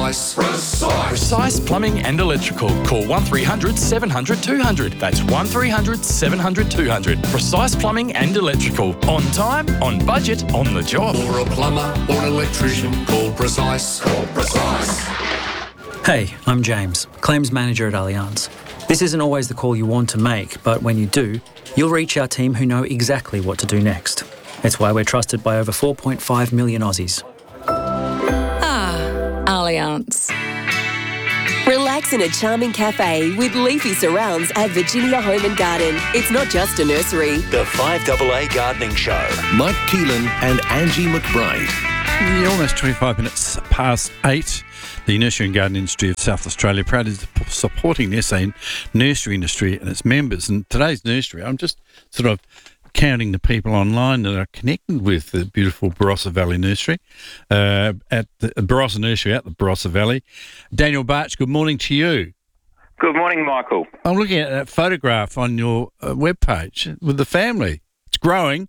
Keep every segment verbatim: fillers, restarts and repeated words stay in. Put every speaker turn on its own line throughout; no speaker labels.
Precise. Precise.
Precise Plumbing and Electrical. Call one three hundred seven hundred two hundred. That's one three hundred seven hundred two hundred. Precise Plumbing and Electrical. On time, on budget, on the job.
For a plumber or an electrician, call Precise. Call Precise.
Hey, I'm James, Claims Manager at Allianz. This isn't always the call you want to make, but when you do, you'll reach our team who know exactly what to do next. It's why we're trusted by over four point five million Aussies.
Ah, Allianz.
Relax in a charming cafe with leafy surrounds at Virginia Home and Garden. It's not just a nursery.
The five A A Gardening Show.
Mike Keelan and Angie McBride.
Yeah, almost twenty-five minutes past eight. The nursery and garden industry of South Australia proudly supporting the S A nursery industry and its members. And today's nursery, I'm just sort of counting the people online that are connected with the beautiful Barossa Valley Nursery, uh, at the Barossa Nursery at the Barossa Valley. Daniel Barch, good morning to you.
Good morning, Michael.
I'm looking at that photograph on your uh, webpage with the family. It's growing.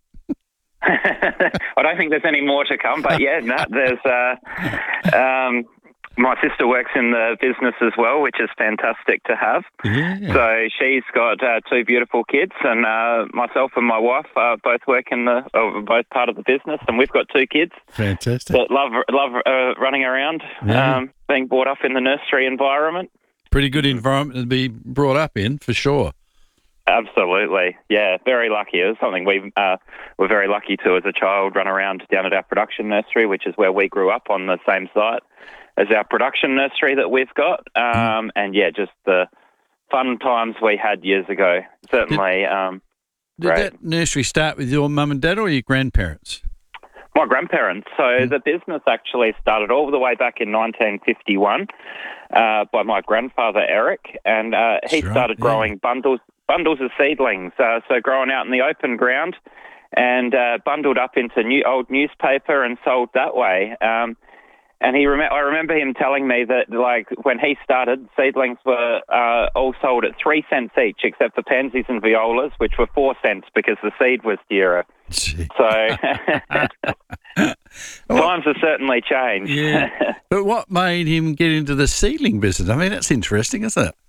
I don't think there's any more to come, but yeah, no, there's. Uh, um, my sister works in the business as well, which is fantastic to have.
Yeah.
So she's got uh, two beautiful kids, and uh, myself and my wife uh, both work in the, uh, both part of the business, and we've got two kids.
Fantastic.
That love love uh, running around,
Yeah.
um, being brought up in the nursery environment.
Pretty good environment to be brought up in, for sure.
Absolutely, yeah, very lucky. It was something we uh, were very lucky to as a child, run around down at our production nursery, which is where we grew up on the same site as our production nursery that we've got. Um, and yeah, just the fun times we had years ago. Certainly,
Did,
um,
did
great.
that nursery start with your mum and dad or your grandparents?
My grandparents. So
Mm.
the business actually started all the way back in nineteen fifty-one uh, by my grandfather, Eric, and uh, he
That's right,
started
yeah.
growing bundles bundles of seedlings, uh, so growing out in the open ground and uh, bundled up into new old newspaper and sold that way. Um, and he, rem- I remember him telling me that, like, when he started, seedlings were uh, all sold at three cents each, except for pansies and violas, which were four cents because the seed was dearer.
Gee.
So times have certainly changed.
Yeah. But what made him get into the seedling business? I mean, that's interesting, isn't it?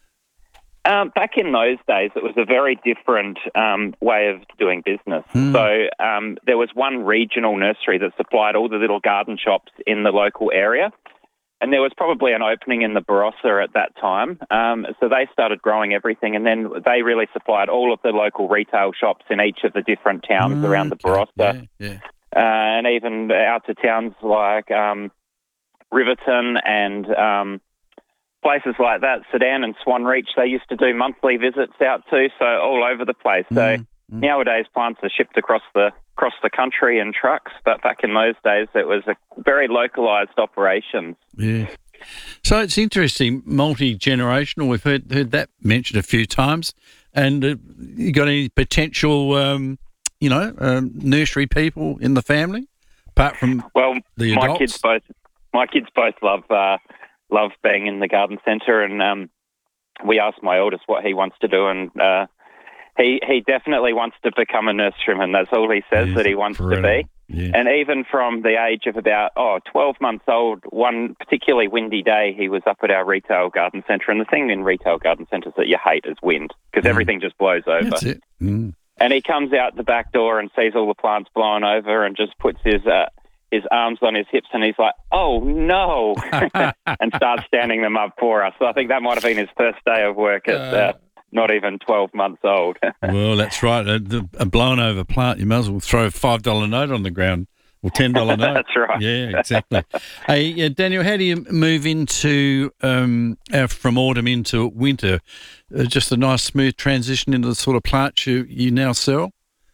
Um, back in those days, it was a very different um, way of doing business.
Mm.
So um, there was one regional nursery that supplied all the little garden shops in the local area, and there was probably an opening in the Barossa at that time. Um, so they started growing everything, and then they really supplied all of the local retail shops in each of the different towns
Mm,
around the
okay.
Barossa,
Yeah, yeah.
uh, and even out to towns like um, Riverton and Um, places like that, Sedan and Swan Reach, they used to do monthly visits out to, so all over the place. So
Mm, mm.
nowadays plants are shipped across the across the country in trucks, but back in those days it was a very localised operation.
Yeah. So it's interesting, multi-generational. We've heard heard that mentioned a few times. And uh, you got any potential, um, you know, um, nursery people in the family, apart from
Well,
the
my
adults?
kids both my kids both love uh, love being in the garden centre, and um, we asked my eldest what he wants to do, and uh, he he definitely wants to become a nurseryman. That's all he says
Yes,
that he wants to
incredible.
be.
Yeah.
And even from the age of about, oh, twelve months old, one particularly windy day, he was up at our retail garden centre. And the thing in retail garden centres that you hate is wind, because
Mm.
everything just blows over.
That's it. Mm.
And he comes out the back door and sees all the plants blowing over and just puts his uh, his arms on his hips, and he's like, oh, no, and starts standing them up for us. So I think that might have been his first day of work at uh, not even twelve months old.
Well, that's right. A, the- a blown over plant, you might as well throw a five dollar note on the ground or ten dollar note.
That's right.
Yeah, exactly. Hey, uh, Daniel, how do you move into um, uh, from autumn into winter? Uh, just a nice smooth transition into the sort of plants you, you now sell?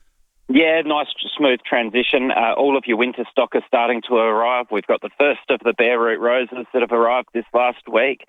Yeah, nice, smooth transition. Uh, all of your winter stock is starting to arrive. We've got the first of the bare root roses that have arrived this last week.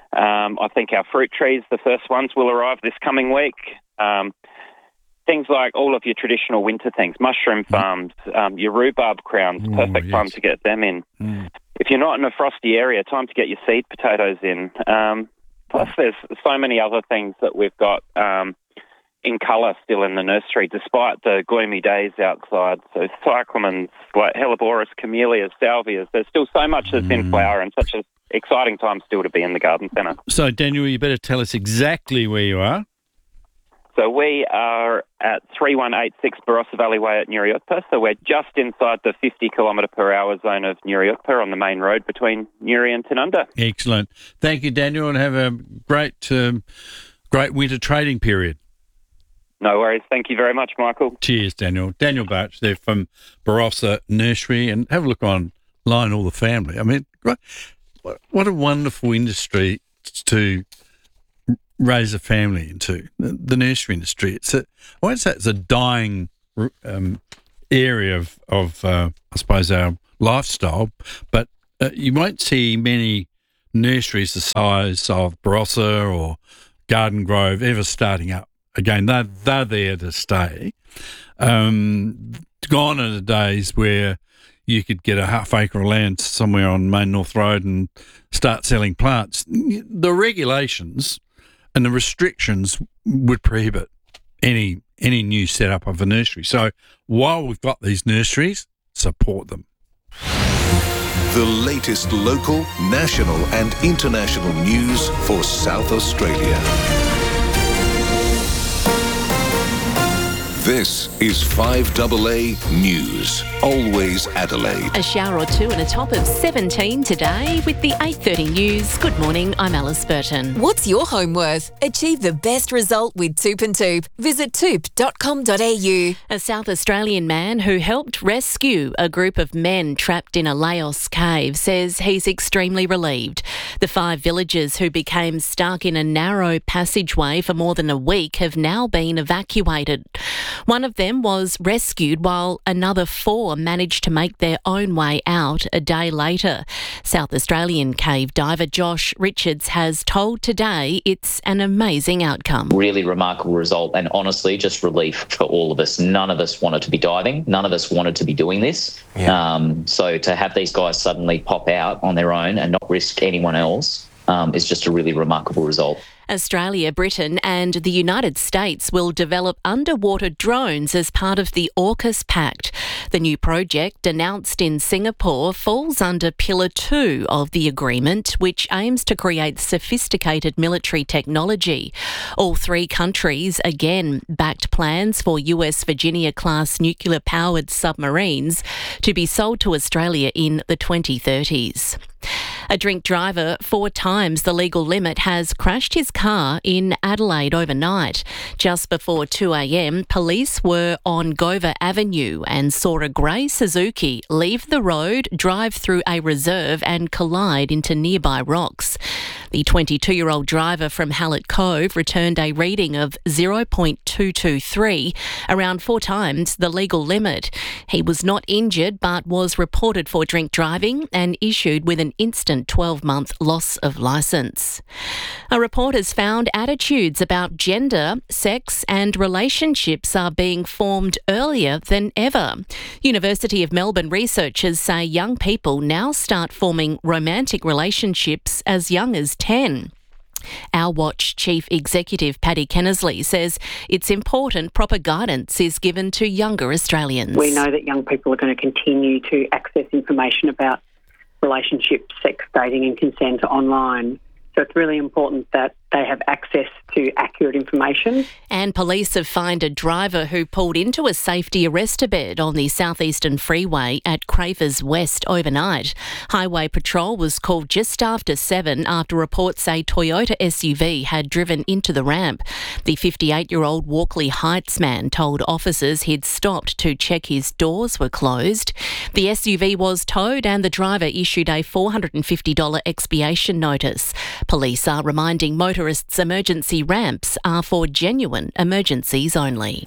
Um, I think our fruit trees, the first ones, will arrive this coming week. Um, things like all of your traditional winter things, mushroom farms, um, your rhubarb crowns,
Ooh,
perfect
yes.
time to get them in.
Mm.
If you're not in a frosty area, time to get your seed potatoes in. Um, plus, there's so many other things that we've got um, in colour still in the nursery, despite the gloomy days outside. So cyclamens, like Helleborus, camellias, salvias, there's still so much that's in
Mm.
flower and such a exciting time still to be in the garden centre.
So, Daniel, you better tell us exactly where you are.
So we are at three one eight six Barossa Valley Way at Nuriotpa. So we're just inside the fifty kilometre per hour zone of Nuriotpa on the main road between Nuri and Tanunda.
Excellent. Thank you, Daniel, and have a great, um, great winter trading period.
No worries. Thank you very much, Michael.
Cheers, Daniel. Daniel Barch there from Barossa Nursery, and have a look online, all the family. I mean, what a wonderful industry to raise a family into, the nursery industry. It's a, I won't say it's a dying um, area of, of uh, I suppose, our lifestyle, but uh, you won't see many nurseries the size of Barossa or Garden Grove ever starting up. Again, they're, they're there to stay. Um, gone are the days where you could get a half acre of land somewhere on Main North Road and start selling plants. The regulations and the restrictions would prohibit any any new setup of a nursery. So while we've got these nurseries, support them.
The latest local, national and international news for South Australia. This is five A A News. Always Adelaide.
A shower or two and a top of seventeen today with the eight thirty news. Good morning, I'm Alice Burton.
What's your home worth? Achieve the best result with Toop and Toop. Visit toop dot com dot a u.
A South Australian man who helped rescue a group of men trapped in a Laos cave says he's extremely relieved. The five villagers who became stuck in a narrow passageway for more than a week have now been evacuated. One of them was rescued while another four managed to make their own way out a day later. South Australian cave diver Josh Richards has told Today it's an amazing outcome.
Really remarkable result, and honestly just relief for all of us. None of us wanted to be diving. None of us wanted to be doing this. Yeah. Um, so to have these guys suddenly pop out on their own and not risk anyone else um, is just a really remarkable result.
Australia, Britain and the United States will develop underwater drones as part of the AUKUS Pact. The new project, announced in Singapore, falls under Pillar two of the agreement, which aims to create sophisticated military technology. All three countries again backed plans for U S Virginia-class nuclear-powered submarines to be sold to Australia in the twenty thirties. A drink driver four times the legal limit has crashed his car in Adelaide overnight. Just before two a.m, police were on Gover Avenue and saw a grey Suzuki leave the road, drive through a reserve and collide into nearby rocks. The twenty-two-year-old driver from Hallett Cove returned a reading of zero point two two three, around four times the legal limit. He was not injured but was reported for drink driving and issued with an instant twelve-month loss of licence. A report has found attitudes about gender, sex and relationships are being formed earlier than ever. University of Melbourne researchers say young people now start forming romantic relationships as young as ten. Our Watch Chief Executive Paddy Kennesley says it's important proper guidance is given to younger Australians.
We know that young people are going to continue to access information about relationships, sex, dating and consent online. So it's really important that they have access to accurate information.
And police have fined a driver who pulled into a safety arrestor bed on the southeastern freeway at Cravers West overnight. Highway Patrol was called just after seven after reports a Toyota S U V had driven into the ramp. The fifty-eight-year-old Walkley Heights man told officers he'd stopped to check his doors were closed. The S U V was towed and the driver issued a four hundred fifty dollars expiation notice. Police are reminding motorists emergency ramps are for genuine emergencies only.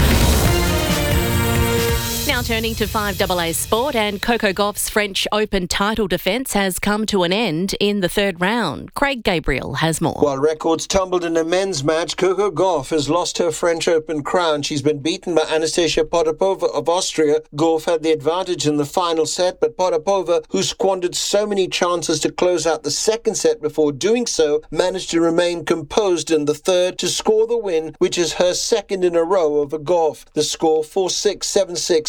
Now turning to five A A Sport, and Coco Gauff's French Open title defence has come to an end in the third round. Craig Gabriel has more.
While records tumbled in a men's match, Coco Gauff has lost her French Open crown. She's been beaten by Anastasia Potapova of Austria. Gauff had the advantage in the final set, but Potapova, who squandered so many chances to close out the second set before doing so, managed to remain composed in the third to score the win, which is her second in a row over Gauff. The score four six, seven six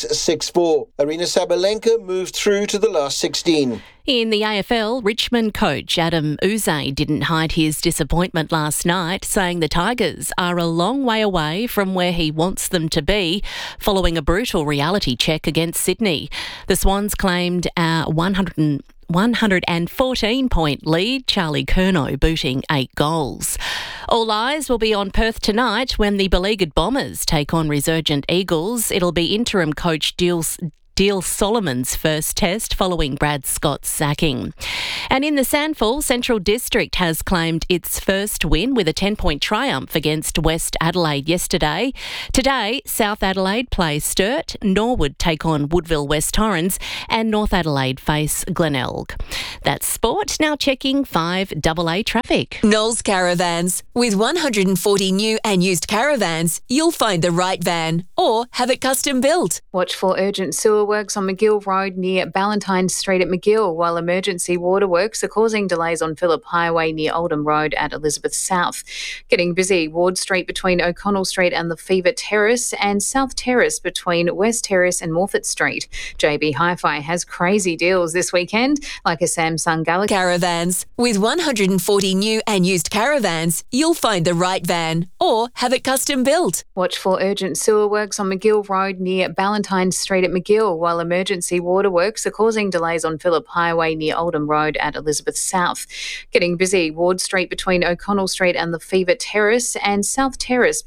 six four. Arina Sabalenka moved through to the last sixteen.
In the A F L, Richmond coach Adam Uze didn't hide his disappointment last night, saying the Tigers are a long way away from where he wants them to be, following a brutal reality check against Sydney. The Swans claimed a one hundred one hundred fourteen point lead, Charlie Curnow booting eight goals. All eyes will be on Perth tonight when the beleaguered Bombers take on resurgent Eagles. It'll be interim coach Dils Deal Solomon's first test following Brad Scott's sacking. And in the Sandful, Central District has claimed its first win with a ten-point triumph against West Adelaide yesterday. Today, South Adelaide play Sturt, Norwood take on Woodville West Torrens, and North Adelaide face Glenelg. That's sport. Now checking five double A traffic.
Knowles Caravans. With one hundred forty new and used caravans, you'll find the right van or have it custom built.
Watch for urgent sewer works on McGill Road near Ballantyne Street at McGill, while emergency water works are causing delays on Phillip Highway near Oldham Road at Elizabeth South. Getting busy, Ward Street between O'Connell Street and the Fever Terrace, and South Terrace between West Terrace and Morfett Street. J B Hi-Fi has crazy deals this weekend, like a Samsung Galaxy.
Caravans. With one hundred forty new and used caravans, you'll find the right van or have it custom built.
Watch for urgent sewer works on McGill Road near Ballantyne Street at McGill, while emergency water works are causing delays on Phillip Highway near Oldham Road at Elizabeth South. Getting busy, Ward Street between O'Connell Street and the Fever Terrace, and South Terrace